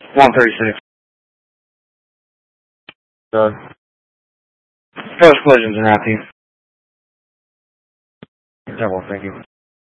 136. Done. Post collisions are happy. Well, thank you.